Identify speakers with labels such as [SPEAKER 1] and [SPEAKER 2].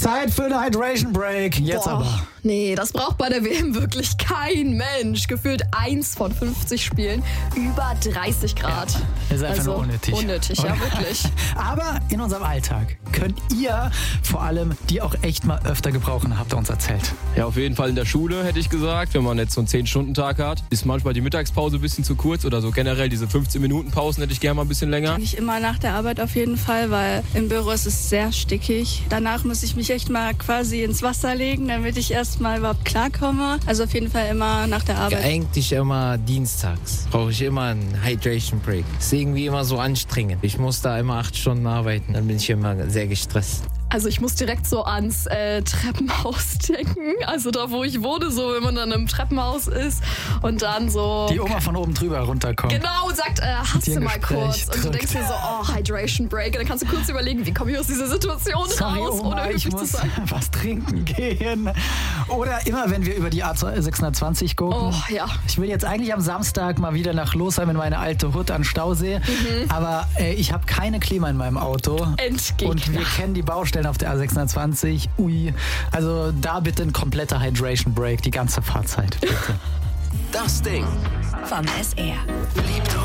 [SPEAKER 1] Zeit für eine Hydration Break. Jetzt
[SPEAKER 2] Boah,
[SPEAKER 1] aber.
[SPEAKER 2] Nee, das braucht bei der WM wirklich kein Mensch. Gefühlt 1 von 50 Spielen, über 30 Grad.
[SPEAKER 1] Das ist einfach nur unnötig.
[SPEAKER 2] Unnötig, ja, wirklich.
[SPEAKER 1] Aber in unserem Alltag könnt ihr vor allem die auch echt mal öfter gebrauchen, habt ihr uns erzählt.
[SPEAKER 3] Ja, auf jeden Fall in der Schule, hätte ich gesagt. Wenn man jetzt so einen 10-Stunden-Tag hat, ist manchmal die Mittagspause ein bisschen zu kurz oder so generell diese 15-Minuten-Pausen hätte ich gerne mal ein bisschen länger.
[SPEAKER 4] Nicht immer nach der Arbeit auf jeden Fall, weil im Büro ist es sehr stickig. Danach muss ich mich echt mal quasi ins Wasser legen, damit ich erst mal überhaupt klarkomme. Also auf jeden Fall immer nach der Arbeit.
[SPEAKER 5] Ja, eigentlich immer dienstags brauche ich immer einen Hydration Break. Ist irgendwie immer so anstrengend. Ich muss da immer 8 Stunden arbeiten, dann bin ich immer sehr gestresst.
[SPEAKER 2] Also ich muss direkt so ans Treppenhaus denken. Also da, wo ich wohne, so wenn man dann im Treppenhaus ist und dann so...
[SPEAKER 1] Die Oma von oben drüber runterkommt.
[SPEAKER 2] Genau, sagt, hast du mal kurz. Und du denkst dir so, oh, Hydration Break. Und dann kannst du kurz überlegen, wie komme ich aus dieser Situation
[SPEAKER 1] Sorry,
[SPEAKER 2] raus,
[SPEAKER 1] Oma,
[SPEAKER 2] ohne höflich
[SPEAKER 1] ich
[SPEAKER 2] zu
[SPEAKER 1] muss
[SPEAKER 2] sein.
[SPEAKER 1] was trinken gehen. Oder immer, wenn wir über die A620 gucken.
[SPEAKER 2] Oh, ja.
[SPEAKER 1] Ich will jetzt eigentlich am Samstag mal wieder nach Losheim in meine alte Hut an Stausee. Aber ich habe keine Klima in meinem Auto.
[SPEAKER 2] Endgegner.
[SPEAKER 1] Und wir kennen die Baustellen auf der A620. Ui. Also da bitte ein kompletter Hydration Break, die ganze Fahrzeit. Bitte.
[SPEAKER 6] Das Ding
[SPEAKER 7] vom SR.
[SPEAKER 6] liebt